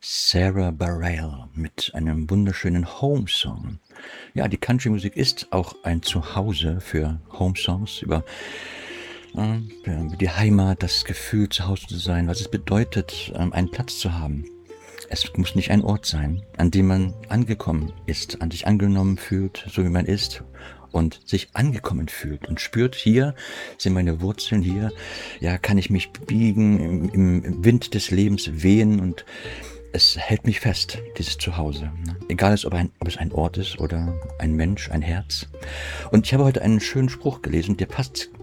Sarah Bareilles mit einem wunderschönen Home-Song. Ja, die Country-Musik ist auch ein Zuhause für Home-Songs über die Heimat, das Gefühl, zu Hause zu sein, was es bedeutet, einen Platz zu haben. Es muss nicht ein Ort sein, an dem man angekommen ist, an sich angenommen fühlt, so wie man ist und sich angekommen fühlt und spürt, hier sind meine Wurzeln, hier ja, kann ich mich biegen, im Wind des Lebens wehen und es hält mich fest, dieses Zuhause. Ne? Egal, ob es ein Ort ist oder ein Mensch, ein Herz. Und ich habe heute einen schönen Spruch gelesen, der passt